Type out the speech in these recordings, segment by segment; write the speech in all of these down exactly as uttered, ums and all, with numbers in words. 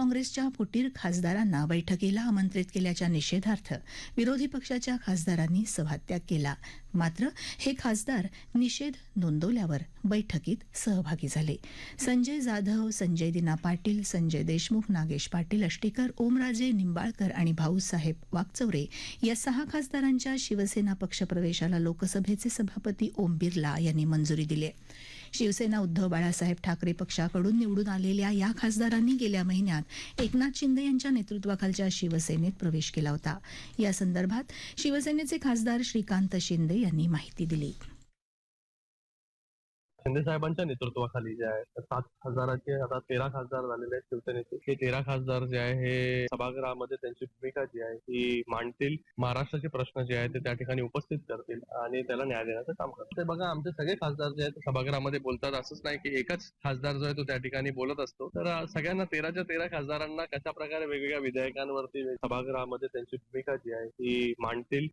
काँग्रेसच्या फुटीर खासदारांना बैठकीला आमंत्रित केल्याच्या निषेधार्थ विरोधी पक्षाच्या खासदारांनी सभात्याग केला. मात्र हे खासदार निषेध नोंदवल्यावर बैठकीत सहभागी झाले. संजय जाधव, संजय दिना पाटील, संजय देशमुख, नागेश पाटील अष्टीकर, ओमराजे निंबाळकर आणि भाऊसाहेब वाकचौरे या सहा खासदारांच्या शिवसेना पक्षप्रवेशाला लोकसभेचे सभापती ओम बिर्ला यांनी मंजुरी दिली. शिवसेना उद्धव बाळासाहेब ठाकरे पक्षाकडून निवडून आलेल्या या खासदारांनी गेल्या महिन्यात एकनाथ शिंदे यांच्या नेतृत्वाखालच्या शिवसेनेत प्रवेश केला होता. या संदर्भात शिवसेनेचे खासदार श्रीकांत शिंदे यांनी माहिती दिली. शिंदे साहेबांच्या नेतृत्वाखाली जे आहे सात हजाराचे आता तेरा खासदार झालेले आहेत शिवसेनेचे. हे तेरा खासदार जे आहे हे सभागृहामध्ये त्यांची भूमिका जी आहे ती मांडतील, महाराष्ट्राचे प्रश्न जे आहेत ते त्या ठिकाणी उपस्थित करतील आणि त्याला न्याय देण्याचं काम करतील. ते बघा, आमचे सगळे खासदार जे आहेत सभागृहामध्ये बोलतात. असंच नाही की एकच खासदार जो आहे तो त्या ठिकाणी बोलत असतो. तर सगळ्यांना तेराच्या तेरा खासदारांना कशा प्रकारे वेगवेगळ्या विधेयकांवरती सभागृहामध्ये त्यांची भूमिका जी आहे ती मांडतील.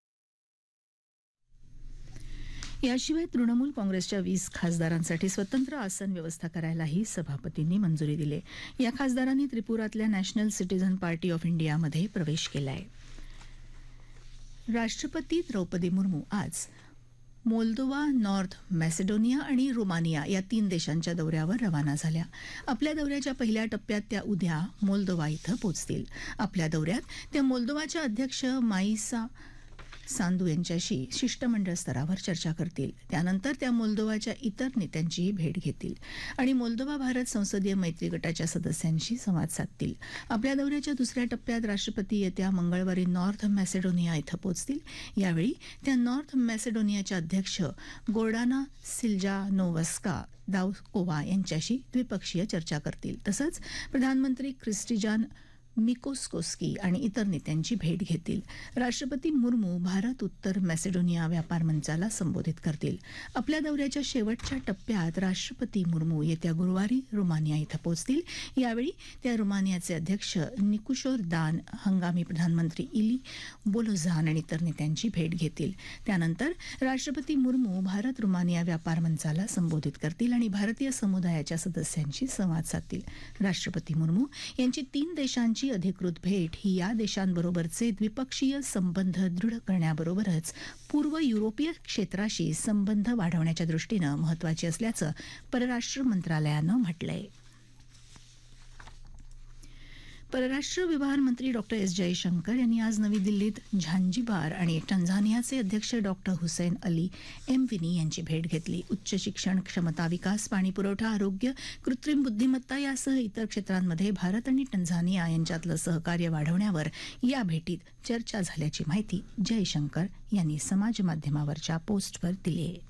याशिवाय तृणमूल काँग्रेसच्या वीस खासदारांसाठी स्वतंत्र आसन व्यवस्था करायलाही सभापतींनी मंजुरी दिली. या खासदारांनी त्रिपुरातल्या नॅशनल सिटीझन पार्टी ऑफ इंडियामध्ये प्रवेश केलाय. राष्ट्रपती द्रौपदी मुर्मू आज मोल्दोवा, नॉर्थ मॅसेडोनिया आणि रोमानिया या तीन देशांच्या दौऱ्यावर रवाना झाल्या. आपल्या दौऱ्याच्या पहिल्या टप्प्यात त्या उद्या मोल्दोवा इथं पोहोचतील. आपल्या दौऱ्यात त्या मोल्दोवाच्या अध्यक्ष माईसा सांदू यांच्याशी शिष्टमंडळ स्तरावर चर्चा करतील. त्यानंतर त्या मोल्दोवाच्या इतर नेत्यांचीही भेट घेतील आणि मोल्दोवा भारत संसदीय मैत्री गटाच्या सदस्यांशी संवाद साधतील. आपल्या दौऱ्याच्या दुसऱ्या टप्प्यात राष्ट्रपती येत्या मंगळवारी नॉर्थ मॅसेडोनिया इथं पोहोचतील. यावेळी त्या नॉर्थ मॅसेडोनियाच्या अध्यक्ष गोर्डाना सिल्जानोव्स्का दाउकोवा यांच्याशी द्विपक्षीय चर्चा करतील. तसंच प्रधानमंत्री क्रिस्टिजान मिकोस्कोस्की आणि इतर नेत्यांची भेट घेतील. राष्ट्रपती मुर्मू भारत उत्तर मॅसेडोनिया व्यापार मंचाला संबोधित करतील. आपल्या दौऱ्याच्या शेवटच्या टप्प्यात राष्ट्रपती मुर्मू येत्या गुरुवारी रोमानिया इथं पोहोचतील. यावेळी त्या रोमानियाचे अध्यक्ष निकुशोर दान, हंगामी प्रधानमंत्री इली बोलोझान आणि इतर नेत्यांची भेट घेतील. त्यानंतर राष्ट्रपती मुर्मू भारत रोमानिया व्यापार मंचाला संबोधित करतील आणि भारतीय समुदायाच्या सदस्यांशी संवाद साधतील. राष्ट्रपती मुर्मू यांची तीन देशांची अधिकृत भेट ही या देशांबरोबरचे द्विपक्षीय संबंध दृढ करण्याबरोबरच पूर्व युरोपीय क्षेत्राशी संबंध वाढवण्याच्या दृष्टीनं महत्वाची असल्याचं परराष्ट्र मंत्रालयानं म्हटलंय. परराष्ट्र व्यवहार मंत्री डॉक्टर एस जयशंकर यांनी आज नवी दिल्लीत झांजिबार आणि टंझानियाचे अध्यक्ष डॉक्टर हुसैन अली एमविनी यांची भेट घेतली. उच्च शिक्षण, क्षमता विकास, पाणी पुरवठा, आरोग्य, कृत्रिम बुद्धिमत्ता यासह इतर क्षेत्रांमध्ये भारत आणि टंझानिया यांच्यातलं सहकार्य वाढवण्यावर या भेटीत चर्चा झाल्याची माहिती जयशंकर यांनी समाज माध्यमावरच्या पोस्टवर दिली आहे.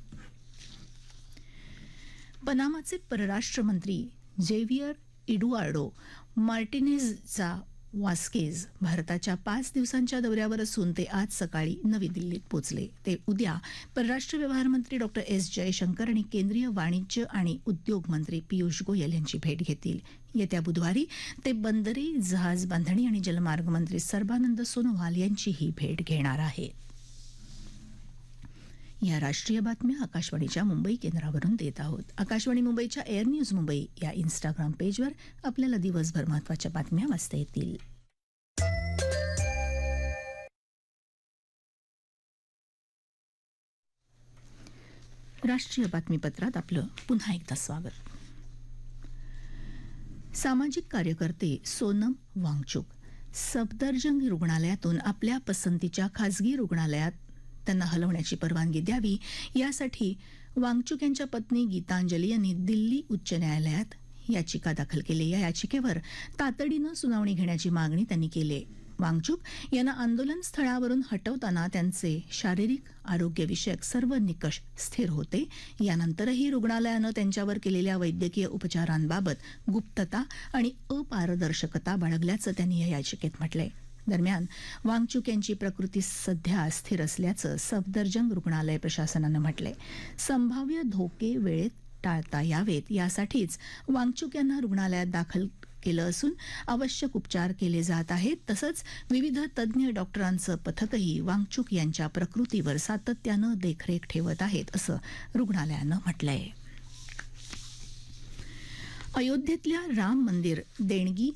पनामाचे परराष्ट्र मंत्री झेवियर इडुआर्डो मार्टिनेझचा वास्केज भारताच्या पाच दिवसांच्या दौऱ्यावर असून ते आज सकाळी नवी दिल्लीत पोहोचले. ते उद्या परराष्ट्र व्यवहार मंत्री डॉक्टर एस जयशंकर आणि केंद्रीय वाणिज्य आणि उद्योग मंत्री पियुष गोयल यांची भेट घेतील. येत्या बुधवारी ते बंदरे, जहाज बांधणी आणि जलमार्ग मंत्री सर्बानंद सोनोवाल यांचीही भेट घेणार आहेत. या राष्ट्रीय बातम्या आकाशवाणीच्या मुंबई केंद्रावरून देत आहोत. आकाशवाणी मुंबईच्या एअर न्यूज मुंबई या इन्स्टाग्राम पेजवर आपल्याला दिवसभर महत्त्वाच्या बातम्या वाचता येतील. राष्ट्रीय बातमीपत्रात आपलं पुन्हा एकदा स्वागत. सामाजिक कार्यकर्ते सोनम वांगचुक सफदरजंग रुग्णालयातून आपल्या पसंतीच्या खासगी रुग्णालयात त्यांना हलवण्याची परवानगी द्यावी यासाठी वांगचुक यांच्या पत्नी गीतांजली यांनी दिल्ली उच्च न्यायालयात याचिका दाखल केली. या याचिकेवर तातडीनं सुनावणी घेण्याची मागणी त्यांनी केली. वांगचुक यांना आंदोलन स्थळावरून हटवताना त्यांचे शारीरिक आरोग्यविषयक सर्व निकष स्थिर होते. यानंतरही रुग्णालयानं त्यांच्यावर केलेल्या वैद्यकीय उपचारांबाबत गुप्तता आणि अपारदर्शकता बाळगल्याचं त्यांनी या याचिकेत म्हटलंय. दरम्यान वांगचुक यांची प्रकृती सध्या स्थिर असल्याचं सफदरजंग रुग्णालय प्रशासनानं म्हटलंय. संभाव्य धोके वेळेत टाळता यावेत यासाठीच वांगचुक यांना रुग्णालयात दाखल केलं असून आवश्यक उपचार केले जात आहेत. तसंच विविध तज्ज्ञ डॉक्टरांचं पथकही वांगचुक यांच्या प्रकृतीवर सातत्यानं देखरेख ठेवत आहेत असं रुग्णालयानं म्हटलंय. अयोध्येतल्या राम मंदिर देणगी